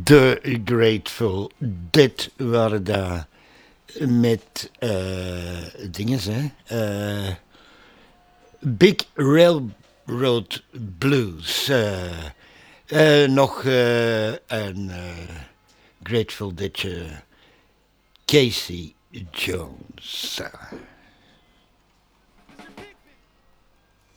The Grateful Dead waren daar met dingen, hè. Big Railroad Blues. Nog een Grateful Deadje, Casey Jones.